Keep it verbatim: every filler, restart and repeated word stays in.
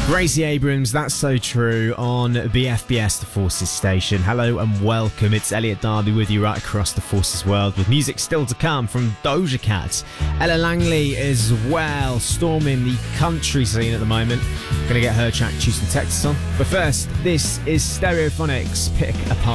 Gracie Abrams, That's So True on B F B S, the Forces station. Hello and welcome. It's Elliot Darby with you right across the Forces world, with music still to come from Doja Cat. Ella Langley as well, storming the country scene at the moment. Gonna get her track Choose Some Texas on. But first, this is Stereophonics, Pick Apart.